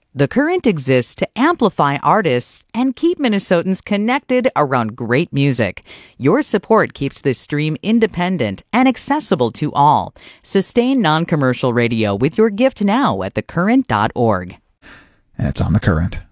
The Current exists to amplify artists and keep Minnesotans connected around great music. Your support keeps this stream independent and accessible to all. Sustain non-commercial radio with your gift now at thecurrent.org. And it's on The Current.